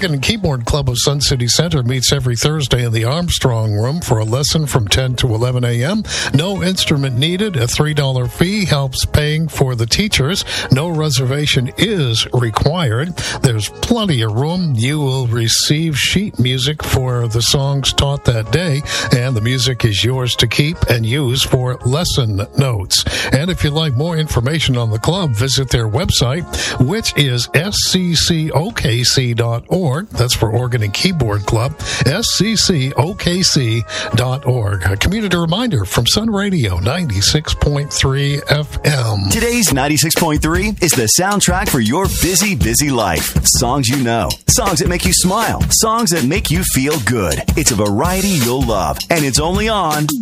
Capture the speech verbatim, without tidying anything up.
Organ and Keyboard Club of Sun City Center meets every Thursday in the Armstrong Room for a lesson from ten to eleven a.m. No instrument needed. A three dollars fee helps paying for the teachers. No reservation is required. There's plenty of room. You will receive sheet music for the songs taught that day, and the music is yours to keep and use for lesson notes. And if you'd like more information on the club, visit their website, which is s c c o k c dot org. That's for Organ and Keyboard Club, s c c o k c dot org. A community reminder from Sun Radio ninety-six point three F M. Today's ninety-six point three is the soundtrack for your busy, busy life. Songs you know, songs that make you smile, songs that make you feel good. It's a variety you'll love, and it's only on